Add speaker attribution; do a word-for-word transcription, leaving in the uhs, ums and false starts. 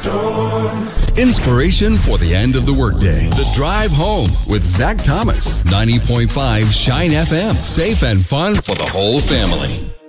Speaker 1: Storm.
Speaker 2: Inspiration for the end of the workday. The Drive Home with Zach Thomas. ninety point five Shine F M. Safe and fun for the whole family.